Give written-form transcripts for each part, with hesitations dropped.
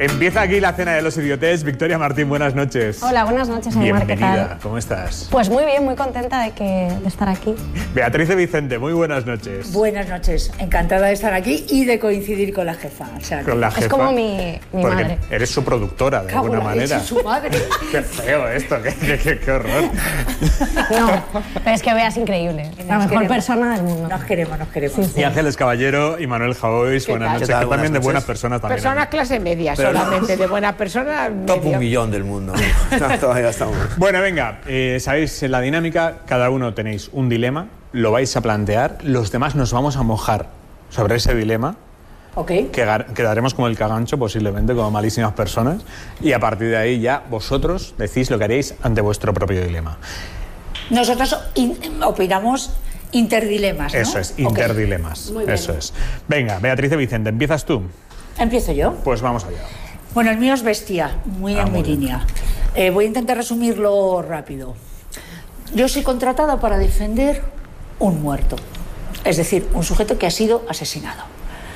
Empieza aquí la cena de los idiotes. Victoria Martín, buenas noches. Hola, buenas noches, Aymar, ¿qué tal? ¿Cómo estás? Pues muy bien, muy contenta de estar aquí. Beatriz de Vicente, muy buenas noches. Buenas noches, encantada de estar aquí y de coincidir con la jefa. O sea, con la jefa. Es como mi madre. Eres su productora, de alguna manera. Es su madre. Qué feo esto, qué horror. No, pero es que Bea es increíble. La mejor persona del mundo. Nos queremos. Sí, sí. Y Ángeles Caballero y Manuel Jaois, buenas noches. Que también de buenas personas también. Personas clase media solamente, de buena persona. Top 1 millón del mundo. No, todavía estamos. Bueno, venga, sabéis la dinámica, cada uno tenéis un dilema, lo vais a plantear, los demás nos vamos a mojar sobre ese dilema. Ok. Quedaremos como el cagancho, posiblemente, como malísimas personas, y a partir de ahí ya vosotros decís lo que haréis ante vuestro propio dilema. Nosotros opinamos interdilemas, ¿no? Eso es, interdilemas. Muy bien. Eso es. Venga, Beatriz de Vicente, ¿empiezas tú? ¿Empiezo yo? Pues vamos allá. Bueno, el mío es bestia, muy en mi línea. Voy a intentar resumirlo rápido. Yo soy contratada para defender un muerto, es decir, un sujeto que ha sido asesinado.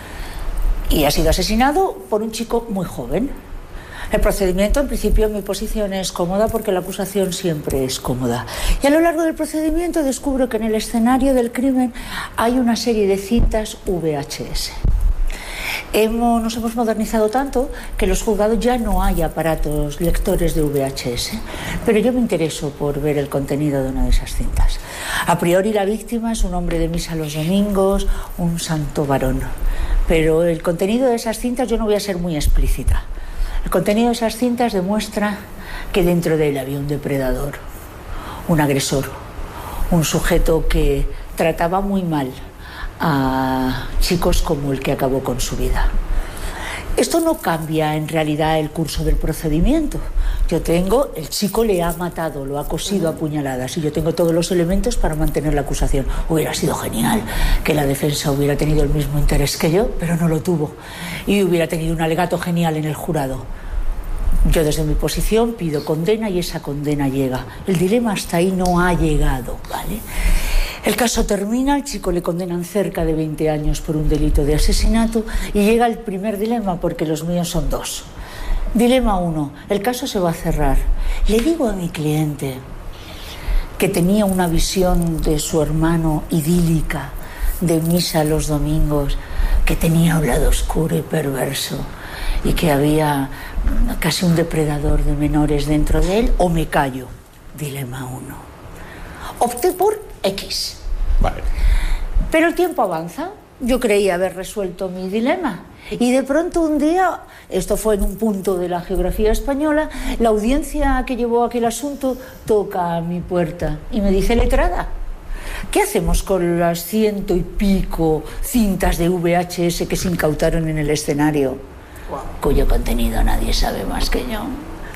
Y ha sido asesinado por un chico muy joven. El procedimiento, en principio, mi posición es cómoda porque la acusación siempre es cómoda. Y a lo largo del procedimiento descubro que en el escenario del crimen hay una serie de cintas VHS. Nos hemos modernizado tanto que en los juzgados ya no hay aparatos lectores de VHS, pero yo me intereso por ver el contenido de una de esas cintas. A priori la víctima es un hombre de misa los domingos, un santo varón, pero el contenido de esas cintas yo no voy a ser muy explícita. El contenido de esas cintas demuestra que dentro de él había un depredador, un agresor, un sujeto que trataba muy mal a chicos como el que acabó con su vida. Esto no cambia en realidad el curso del procedimiento. El chico le ha matado, lo ha cosido a puñaladas y yo tengo todos los elementos para mantener la acusación. Hubiera sido genial que la defensa hubiera tenido el mismo interés que yo, pero no lo tuvo. Y hubiera tenido un alegato genial en el jurado. Yo desde mi posición pido condena y esa condena llega. El dilema hasta ahí no ha llegado, ¿vale? El caso termina, al chico le condenan cerca de 20 años por un delito de asesinato y llega el primer dilema, porque los míos son dos. Dilema 1, el caso se va a cerrar. Le digo a mi cliente que tenía una visión de su hermano idílica, de misa los domingos, que tenía un lado oscuro y perverso y que había casi un depredador de menores dentro de él, o me callo. Dilema 1. Opté por X. Vale. Pero el tiempo avanza. Yo creía haber resuelto mi dilema. Y de pronto un día, esto fue en un punto de la geografía española, la audiencia que llevó aquel asunto toca a mi puerta y me dice: letrada, ¿qué hacemos con las 100 y pico cintas de VHS que se incautaron en el escenario? Wow. Cuyo contenido nadie sabe más que yo.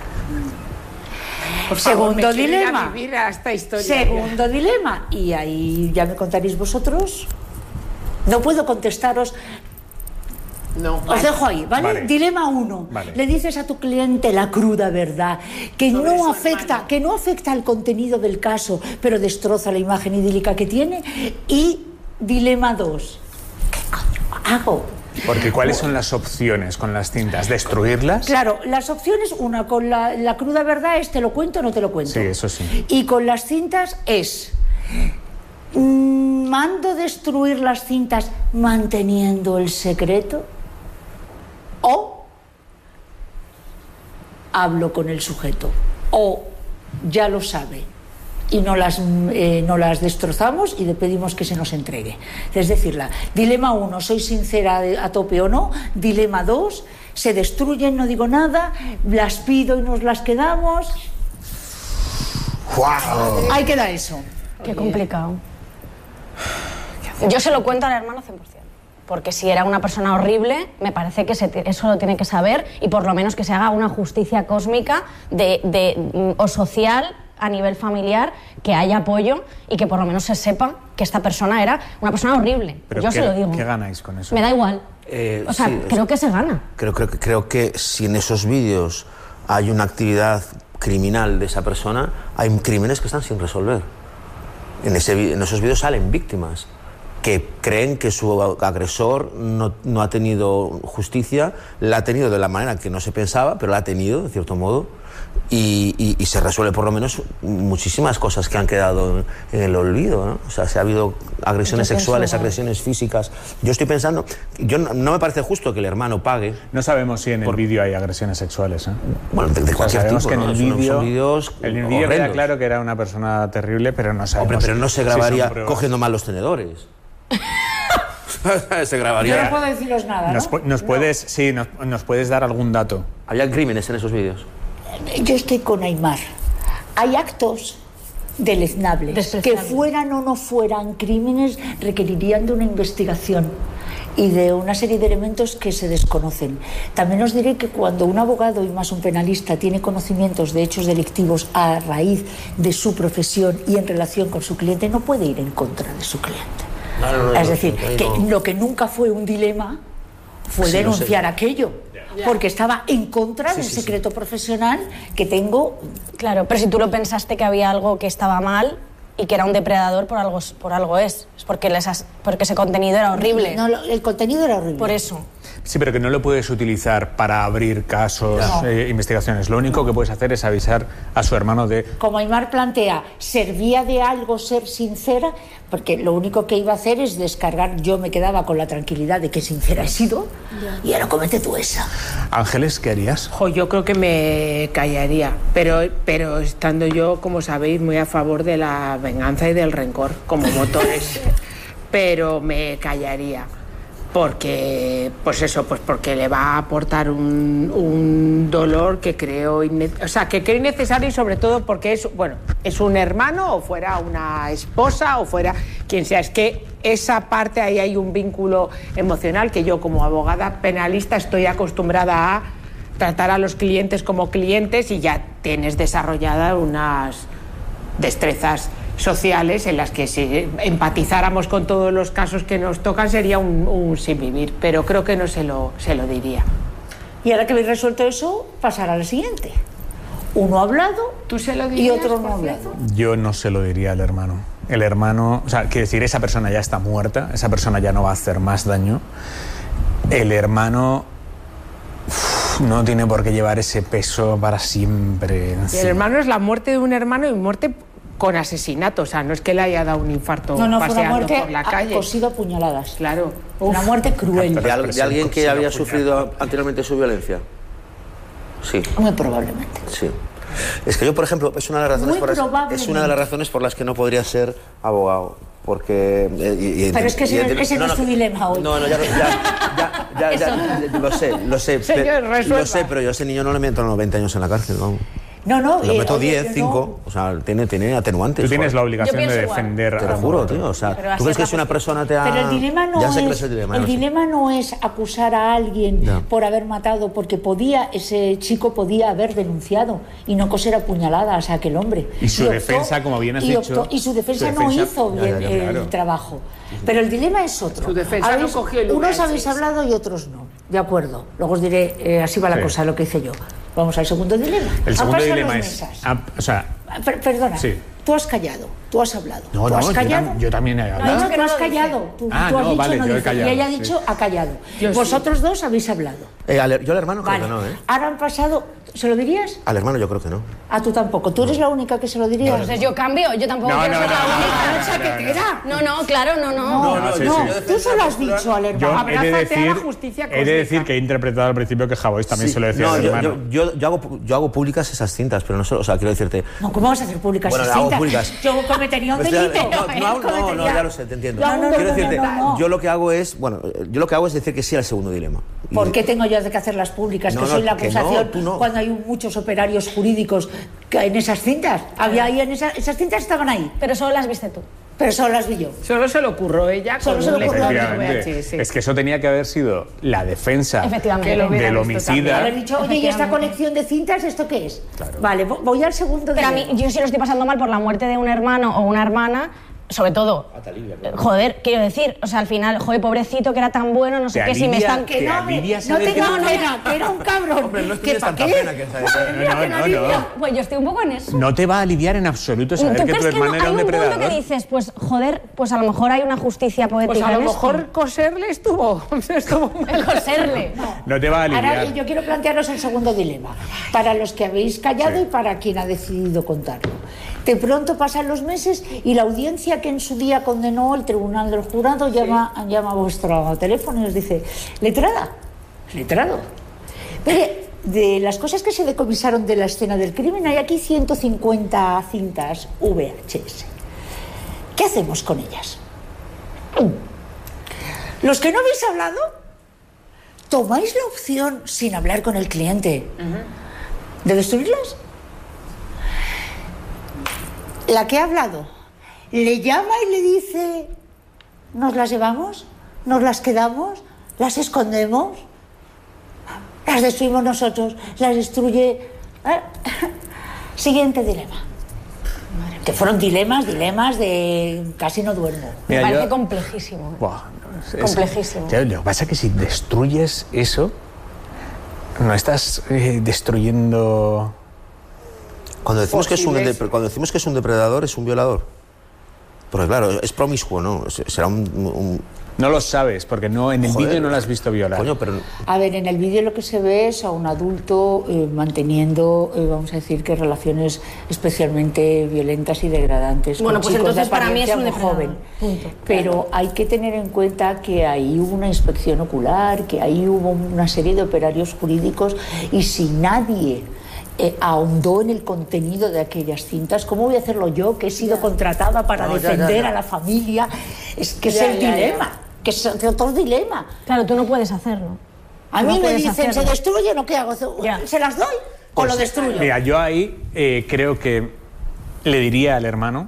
Segundo dilema. Segundo dilema. Y ahí ya me contaréis vosotros. No puedo contestaros. No. Os dejo ahí, ¿vale? Dilema 1. Vale. Le dices a tu cliente la cruda verdad, que no afecta al contenido del caso, pero destroza la imagen idílica que tiene. Y dilema 2. ¿Qué coño hago? Porque ¿cuáles son las opciones con las cintas? ¿Destruirlas? Claro, las opciones, una con la cruda verdad es: te lo cuento o no te lo cuento. Sí, eso sí. Y con las cintas es: ¿mando destruir las cintas manteniendo el secreto? O hablo con el sujeto, o ya lo sabe y no las destrozamos y le pedimos que se nos entregue. Es decir, dilema 1, soy sincera a tope o no. Dilema 2, se destruyen, no digo nada, las pido y nos las quedamos. ¡Wow! Ahí queda eso. Qué complicado. Yo se lo cuento al hermano 100%. Porque si era una persona horrible, me parece que eso lo tiene que saber, y por lo menos que se haga una justicia cósmica o social a nivel familiar, que haya apoyo y que por lo menos se sepa que esta persona era una persona horrible. Pero yo se lo digo. ¿Qué ganáis con eso? Me da igual. Creo que se gana. Creo que si en esos vídeos hay una actividad criminal de esa persona, hay crímenes que están sin resolver. En esos vídeos salen víctimas. que creen que su agresor no ha tenido justicia, la ha tenido de la manera que no se pensaba, pero la ha tenido, de cierto modo, y se resuelve por lo menos muchísimas cosas que han quedado en el olvido, ¿no? O sea, si ha habido agresiones sexuales, agresiones físicas. Yo estoy pensando, no me parece justo que el hermano pague. No sabemos si en el vídeo hay agresiones sexuales, ¿eh? Bueno, de cualquier sabemos tipo, que en ¿no? el vídeo queda horrendos. claro que era una persona terrible, pero no sabemos. Hombre, pero no se si grabaría son pruebas. cogiendo mal los tenedores. Se Yo grabaría. no puedo deciros nada, ¿no? Nos puedes dar algún dato. ¿Había crímenes en esos vídeos? Yo estoy con Aimar. Hay actos deleznables que fueran o no fueran crímenes requerirían de una investigación y de una serie de elementos que se desconocen. También os diré que cuando un abogado y más un penalista tiene conocimientos de hechos delictivos a raíz de su profesión y en relación con su cliente, no puede ir en contra de su cliente. Es decir, que lo que nunca fue un dilema fue denunciar aquello, porque estaba en contra del secreto profesional que tengo. Claro, pero si tú lo pensaste que había algo que estaba mal y que era un depredador, por algo es porque ese contenido era horrible. No, el contenido era horrible. Por eso. Sí, pero que no lo puedes utilizar para abrir casos, investigaciones. Lo único que puedes hacer es avisar a su hermano de... Como Aimar plantea, ¿servía de algo ser sincera? Porque lo único que iba a hacer es descargar. Yo me quedaba con la tranquilidad de que sincera he sido y ahora comete tú esa. Ángeles, ¿qué harías? Yo creo que me callaría, pero estando yo, como sabéis, muy a favor de la venganza y del rencor como motores. Pero me callaría. Porque, porque le va a aportar un dolor que creo innecesario y sobre todo porque es un hermano o fuera una esposa o fuera quien sea. Es que esa parte ahí hay un vínculo emocional que yo como abogada penalista estoy acostumbrada a tratar a los clientes como clientes y ya tienes desarrolladas unas destrezas sociales en las que si empatizáramos con todos los casos que nos tocan sería un sinvivir, pero creo que no se lo diría. Y ahora que habéis resuelto eso, pasar a la siguiente. Uno ha hablado, ¿tú se lo dirías, y otro no ha hablado? Yo no se lo diría al hermano. El hermano, o sea, quiere decir, esa persona ya está muerta, esa persona ya no va a hacer más daño. El hermano no tiene por qué llevar ese peso para siempre. Y el hermano es la muerte de un hermano y muerte con asesinato, o sea, no es que le haya dado un infarto paseando por la calle. Cosido a puñaladas. Claro. Una muerte cruel. ¿De alguien que había sufrido anteriormente su violencia? Sí. Muy probablemente. Sí. Es que yo, por ejemplo, es una de las razones por las que no podría ser abogado. Porque... pero es que ese no es tu dilema hoy. No, ya, lo sé. Señor, lo sé, pero yo a ese niño no le meto 90 años en la cárcel, vamos. No. Lo meto 10, 5, o sea, tiene atenuantes. Tú tienes la obligación de defender te lo juro, tío, o sea, ¿tú crees que si una persona te ha... Pero el dilema no es... El dilema no es acusar a alguien por haber matado, porque ese chico podía haber denunciado y no coser a puñaladas a aquel hombre. Y su defensa, como bien has dicho... Y su defensa no hizo bien el trabajo. Pero el dilema es otro. Su defensa no cogió el lugar. Unos habéis hablado y otros no. De acuerdo. Luego os diré, así va la cosa, lo que hice yo. Vamos al segundo dilema. El segundo dilema es... Perdona, sí. Tú has callado, tú has hablado. No, ¿Tú has callado? yo también he hablado. No, tú has callado. Tú has dicho vale, no yo he dice. callado, Y ella ha dicho ha callado. Vosotros dos habéis hablado. Yo al hermano creo Vale. que no, ¿eh? Ahora han pasado... ¿Se lo dirías? Al hermano yo creo que no. Tú tampoco. ¿Tú eres la única que se lo dirías? Entonces yo cambio, yo tampoco quiero ser la única. chaquetera. No, claro, no. Tú se lo has dicho al hermano. He de decir que he interpretado al principio que Javois también se lo decía al hermano. Yo hago públicas esas cintas, pero no solo, o sea, quiero decirte... No, ¿cómo vas a hacer públicas esas hago cintas? públicas. Yo cometería un delito. No, ya lo sé, te entiendo. Quiero decirte, yo lo que hago es decir que sí al segundo dilema. ¿Por qué tengo yo que hacer las públicas? Que soy la acusación cuando hay muchos operarios jurídicos en esas cintas. Había ahí esas cintas estaban ahí. Pero solo las viste tú. Pero solo las vi yo. Solo se le ocurrió ella. Solo se le ocurrió a VHS. Es que eso tenía que haber sido la defensa del homicida. Haber dicho, oye, ¿y esta colección de cintas esto qué es? Claro. Vale, voy al segundo. Pero a mí, yo si lo estoy pasando mal por la muerte de un hermano o una hermana, sobre todo, joder, quiero decir, o sea, al final, joder, pobrecito que era tan bueno, no sé qué, si me están... Que no tenga pena, que era un cabrón. Hombre, no ¿Que tienes pa' tanta qué? pena que No. Pues yo estoy un poco en eso. No te va a aliviar en absoluto saber ¿Tú que tu crees que no? hermano era Hay un un depredador. punto que dices, pues joder, pues a lo mejor hay una justicia poética Pues a lo en esto. mejor coserle estuvo El coserle. No te va a aliviar. Ahora yo quiero plantearos el segundo dilema, para los que habéis callado y para quien ha decidido contarlo. De pronto pasan los meses y la audiencia que en su día condenó el tribunal del jurado llama a vuestro teléfono y os dice, letrado. Mire, de las cosas que se decomisaron de la escena del crimen hay aquí 150 cintas VHS. ¿Qué hacemos con ellas? Los que no habéis hablado, ¿tomáis la opción, sin hablar con el cliente, de destruirlas? La que ha hablado le llama y le dice, ¿nos las llevamos? ¿Nos las quedamos? ¿Las escondemos? Las destruimos nosotros, las destruye... Siguiente dilema. Que fueron dilemas de casi no duermo. Me Mira, parece yo- complejísimo. Buah, Complejísimo. Lo que pasa es que si destruyes eso, no estás destruyendo... Cuando decimos, Posibles. cuando decimos que es un depredador, es un violador. Porque claro, es promiscuo, ¿no? Será un... No lo sabes, porque no en el Joder. vídeo no lo has visto violar. Coño, pero... A ver, en el vídeo lo que se ve es a un adulto manteniendo, vamos a decir, que relaciones especialmente violentas y degradantes. Bueno, con pues chicos de entonces para mí es apariencia un muy depredador. joven. Punto. Pero hay que tener en cuenta que ahí hubo una inspección ocular, que ahí hubo una serie de operarios jurídicos y si nadie ahondó en el contenido de aquellas cintas, ¿cómo voy a hacerlo yo, que he sido contratada para No, defender ya. a la familia? Es que es Ya, el ya, dilema, que es otro dilema. Claro, tú no puedes hacerlo. A No mí me puedes dicen, hacerlo. ¿se destruyen o qué hago? Ya. ¿Se las doy o lo destruyo? Mira, yo ahí creo que le diría al hermano